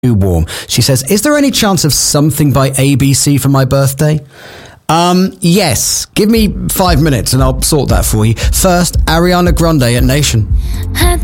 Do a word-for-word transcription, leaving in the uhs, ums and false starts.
warm. She says, is there any chance of something by A B C for my birthday? Um, yes. Give me five minutes and I'll sort that for you. First, Ariana Grande at Nation.